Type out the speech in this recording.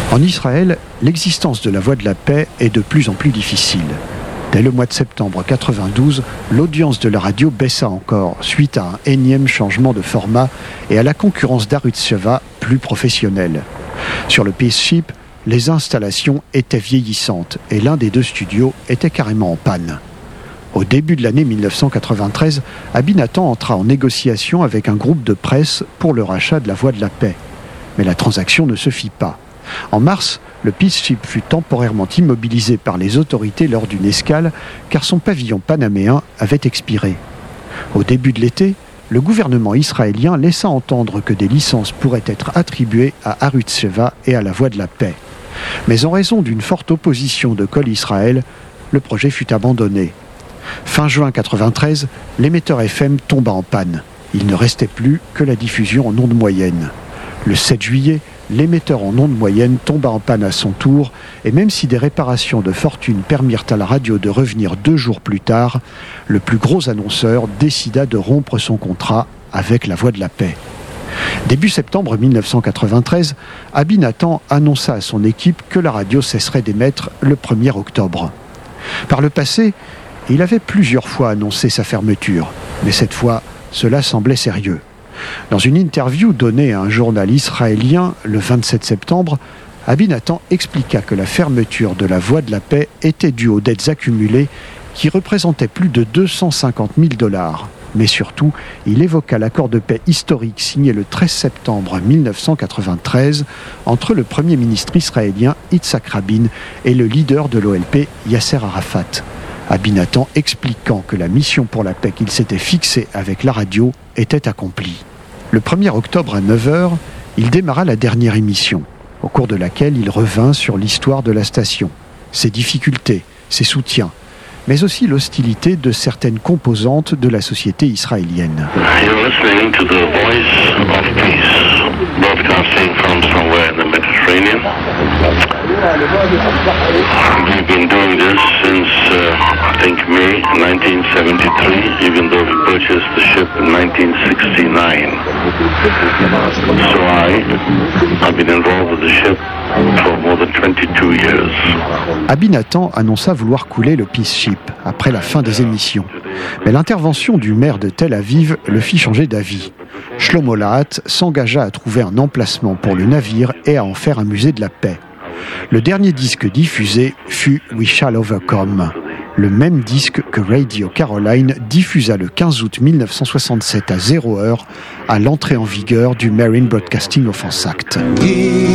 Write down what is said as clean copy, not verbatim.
En Israël, l'existence de la Voix de la Paix est de plus en plus difficile. Dès le mois de septembre 92, l'audience de la radio baissa encore, suite à un énième changement de format et à la concurrence d'Arutz Sheva, plus professionnelle. Sur le Peace Ship, les installations étaient vieillissantes et l'un des deux studios était carrément en panne. Au début de l'année 1993, Abi Natan entra en négociation avec un groupe de presse pour le rachat de la Voix de la Paix. Mais la transaction ne se fit pas. En mars, le Peace Ship fut temporairement immobilisé par les autorités lors d'une escale car son pavillon panaméen avait expiré. Au début de l'été, le gouvernement israélien laissa entendre que des licences pourraient être attribuées à Arutz Sheva et à la Voix de la Paix. Mais en raison d'une forte opposition de Kol Israël, le projet fut abandonné. Fin juin 1993, l'émetteur FM tomba en panne. Il ne restait plus que la diffusion en ondes moyennes. Le 7 juillet, l'émetteur en ondes moyennes tomba en panne à son tour, et même si des réparations de fortune permirent à la radio de revenir 2 jours plus tard, le plus gros annonceur décida de rompre son contrat avec la Voix de la Paix. Début septembre 1993, Abi Natan annonça à son équipe que la radio cesserait d'émettre le 1er octobre. Par le passé, il avait plusieurs fois annoncé sa fermeture, mais cette fois, cela semblait sérieux. Dans une interview donnée à un journal israélien le 27 septembre, Abi Natan expliqua que la fermeture de la Voix de la Paix était due aux dettes accumulées qui représentaient plus de $250,000. Mais surtout, il évoqua l'accord de paix historique signé le 13 septembre 1993 entre le Premier ministre israélien Yitzhak Rabin et le leader de l'OLP Yasser Arafat. Abi Natan expliquant que la mission pour la paix qu'il s'était fixée avec la radio était accomplie. Le 1er octobre à 9h, il démarra la dernière émission, au cours de laquelle il revint sur l'histoire de la station, ses difficultés, ses soutiens, mais aussi l'hostilité de certaines composantes de la société israélienne. You're listening to the Voice of Peace, broadcasting from somewhere in the Mediterranean. We've been doing this since, I think, May 1973, even though we purchased the ship in 1969. So I've been involved with the ship for more than 22 years. Abi Natan annonça vouloir couler le Peace Ship après la fin des émissions. Mais l'intervention du maire de Tel Aviv le fit changer d'avis. Shlomo Lahat s'engagea à trouver un emplacement pour le navire et à en faire un musée de la paix. Le dernier disque diffusé fut We Shall Overcome, le même disque que Radio Caroline diffusa le 15 août 1967 à 0h à l'entrée en vigueur du Marine Broadcasting Offense Act.